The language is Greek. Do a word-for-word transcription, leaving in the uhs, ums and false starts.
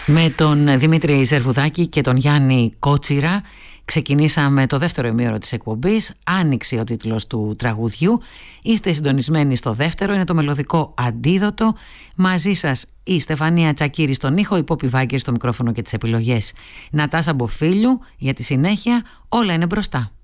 Με τον Δημήτρη Ζερβουδάκη και τον Γιάννη Κότσιρα ξεκινήσαμε το δεύτερο ημίωρο της εκπομπής. Άνοιξε ο τίτλος του τραγουδιού. Είστε συντονισμένοι στο δεύτερο, είναι το μελωδικό αντίδοτο. Μαζί σας η Στεφανία Τσακύρη στον ήχο, η Πόπη Βάγκερ στο μικρόφωνο και τις επιλογές. Νατάσα Μποφίλιου για τη συνέχεια. Όλα είναι μπροστά.